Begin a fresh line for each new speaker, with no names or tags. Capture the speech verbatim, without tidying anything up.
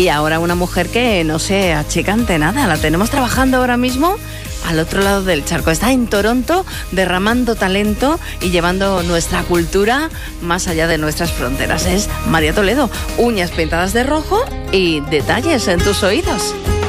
Y ahora una mujer que no se achica ante nada, la tenemos trabajando ahora mismo al otro lado del charco. Está en Toronto derramando talento y llevando nuestra cultura más allá de nuestras fronteras. Es María Toledo, uñas pintadas de rojo y detalles en tus oídos.